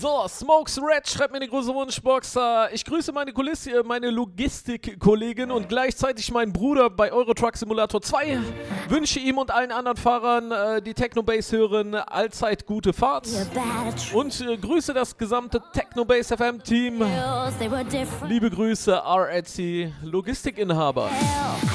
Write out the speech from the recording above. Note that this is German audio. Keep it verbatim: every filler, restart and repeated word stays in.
So, Smokes Red schreibt mir eine große Wunschbox. Äh, ich grüße meine Kulisse, meine Logistikkollegin und gleichzeitig meinen Bruder bei Euro Truck Simulator zwei. Wünsche ihm und allen anderen Fahrern, äh, die Technobase hören, allzeit gute Fahrt. Und äh, grüße das gesamte Technobase F M Team. Liebe Grüße, R L C Logistikinhaber.